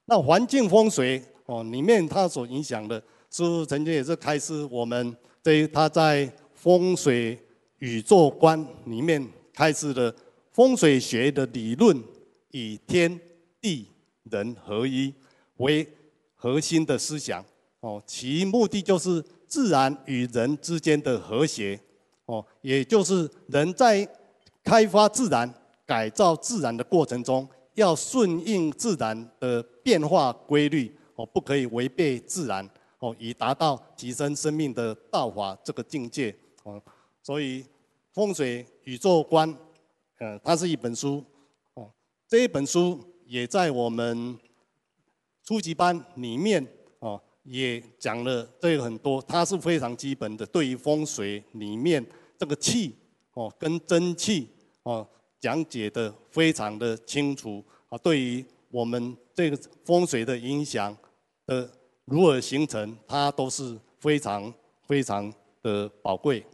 那环境风水里面它所影响的，师父曾经也是开示我们他在风水宇宙观里面开示的风水学的理论，以天地人合一为核心的思想其目的就是自然与人之间的和谐也就是人在开发自然、改造自然的过程中，要顺应自然的变化规律不可以违背自然以达到提升生命的道法这个境界所以风水宇宙观它是一本书这一本书也在我们初级班里面也讲了这个很多，它是非常基本的，对于风水里面这个气跟真气讲解的非常的清楚对于我们这个风水的影响的如何形成，它都是非常非常的宝贵。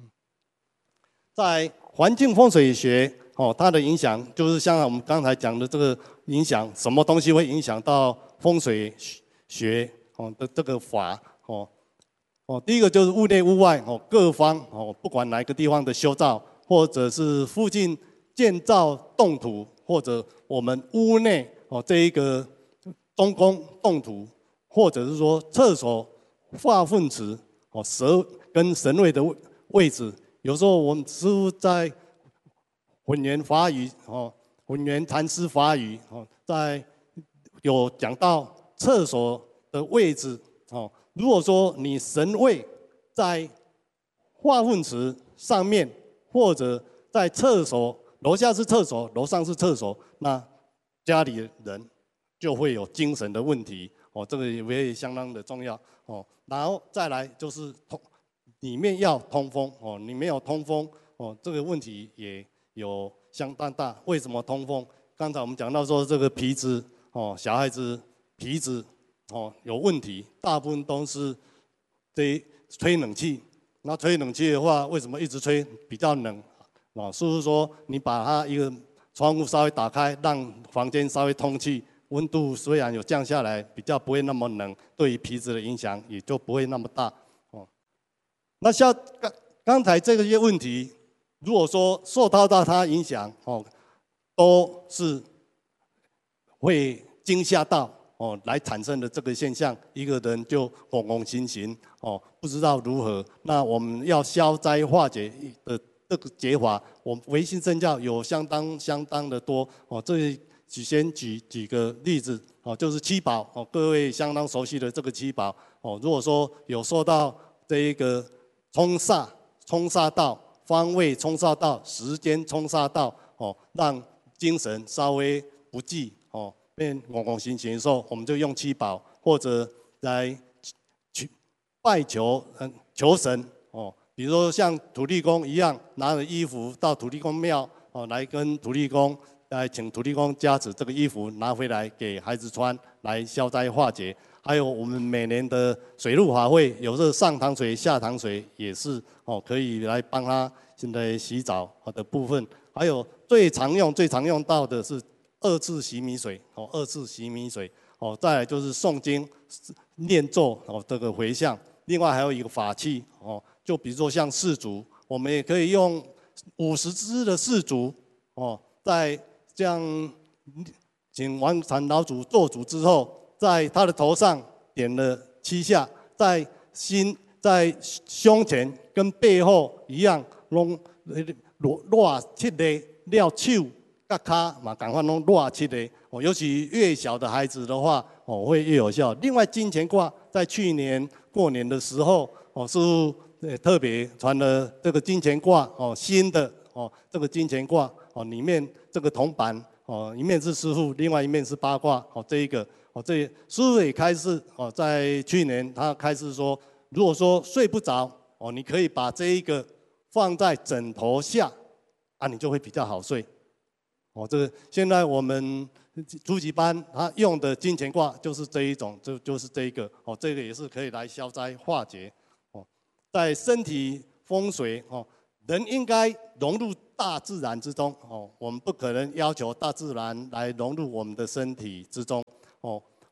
在环境风水学它的影响就是像我们刚才讲的这个影响，什么东西会影响到风水学的这个法第一个就是屋内屋外各方不管哪一个地方的修造，或者是附近建造动土，或者我们屋内这一个中宫动土，或者是说厕所化粪池蛇跟神位的位置，有时候我们师父在混元法语混元禅师法语在有讲到厕所的位置如果说你神位在化粪池上面，或者在厕所楼下是厕所，楼上是厕所，那家里的人就会有精神的问题这个也会相当的重要然后再来就是里面要通风你没有通风这个问题也有相当大。为什么通风？刚才我们讲到说这个皮质小孩子皮质有问题，大部分都是吹冷气。那吹冷气的话，为什么一直吹比较冷是不是说你把它一个窗户稍微打开，让房间稍微通气，温度虽然有降下来，比较不会那么冷，对于皮质的影响也就不会那么大那像刚才这些问题，如果说受到它影响都是会惊吓到来产生的这个现象，一个人就恐恐心形不知道如何。那我们要消灾化解的这个解法，我们唯心正教有相当的多这先举几个例子就是七宝各位相当熟悉的这个七宝如果说有受到这一个冲煞到方位冲煞到时间冲煞到让精神稍微不济变恐恐心形的时候，我们就用七宝，或者来拜求求神比如说像土地公一样，拿着衣服到土地公庙来跟土地公来请土地公加持这个衣服拿回来给孩子穿，来消灾化解。还有我们每年的水陆法会，有时候上堂水下堂水也是可以来帮他现在洗澡的部分。还有最常用到的是二次洗米水二次洗米水再来就是诵经念咒这个回向。另外还有一个法器就比如说像四烛，我们也可以用50支的四烛在这样请王禅老祖做主之后，在他的头上点了7下，在胸前跟背后一样弄热7个，了手甲脚嘛赶快弄热7个尤其越小的孩子的话会越有效。另外金钱卦在去年过年的时候师父特别传了这个金钱卦新的这个金钱卦里面这个铜板一面是师父，另外一面是八卦这一个这师父也开示在去年他开示说，如果说睡不着你可以把这一个放在枕头下你就会比较好睡这个现在我们初级班他用的金钱卦就是这一种，就是这一个这个也是可以来消灾化解在身体风水人应该融入大自然之中我们不可能要求大自然来融入我们的身体之中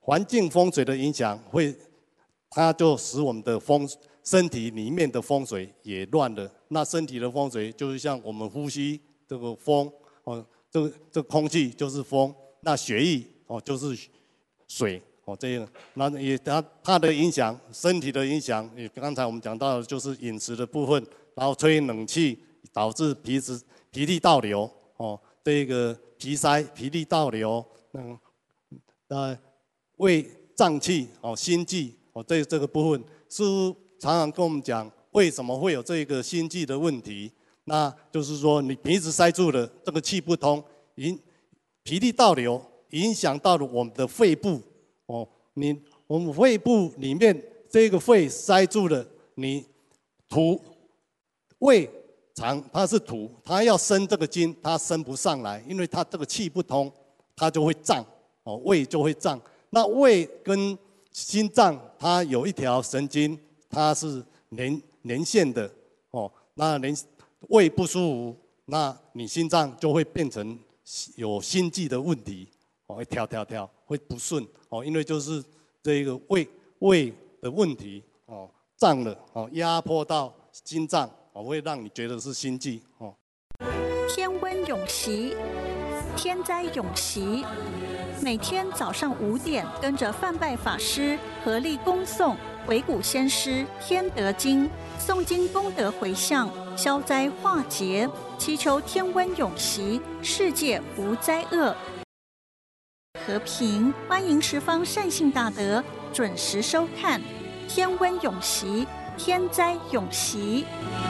环境风水的影响它就使我们的身体里面的风水也乱了。那身体的风水就是像我们呼吸这个风，这空气就是风，那血液就是水这样。那也它的影响，身体的影响，也刚才我们讲到的就是饮食的部分，然后吹冷气导致脾气倒流这个脾塞、脾气倒流，胃胀气心悸这个部分，师父常常跟我们讲，为什么会有这个心悸的问题？那就是说你鼻子塞住了，这个气不通，脾气倒流，影响到了我们的肺部我们肺部里面这个肺塞住了，你胃肠它是土，它要生这个津，它生不上来，因为它这个气不通，它就会胀胃就会胀。那胃跟心脏它有一条神经，它是连线的那胃不舒服，那你心脏就会变成有心悸的问题会跳，会不顺因为就是这个胃的问题胀了压迫到心脏会让你觉得是心悸天温永习，天灾永习。每天早上5点，跟着范拜法师合力恭诵鬼谷先师《天德经》，诵经功德回向，消灾化劫，祈求天温永习，世界无灾厄，和平。欢迎十方善信大德准时收看《天温永习》，天灾永习。